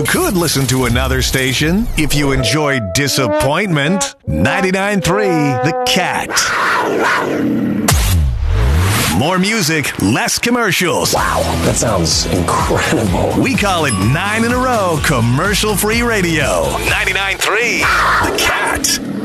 could listen to another station if you enjoy disappointment. 99.3 The Cat. More music, less commercials. Wow, that sounds incredible. We call it 9 in a row commercial-free radio. 99.3 The Cat.